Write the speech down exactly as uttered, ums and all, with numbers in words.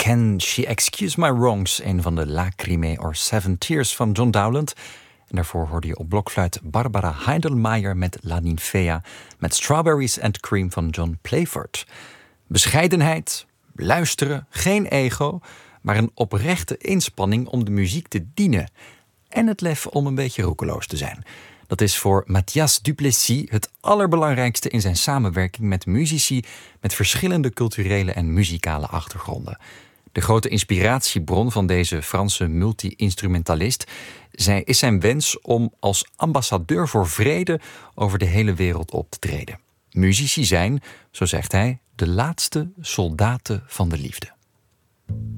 Can She Excuse My Wrongs, een van de Lacrimae or Seven Tears van John Dowland. En daarvoor hoorde je op blokfluit Barbara Heidelmeier met La Ninfea, met Strawberries and Cream van John Playford. Bescheidenheid, luisteren, geen ego, maar een oprechte inspanning om de muziek te dienen. En het lef om een beetje roekeloos te zijn. Dat is voor Mathias du Plessis het allerbelangrijkste in zijn samenwerking met muzici met verschillende culturele en muzikale achtergronden. De grote inspiratiebron van deze Franse multi-instrumentalist is zijn wens om als ambassadeur voor vrede over de hele wereld op te treden. Muzici zijn, zo zegt hij, de laatste soldaten van de liefde.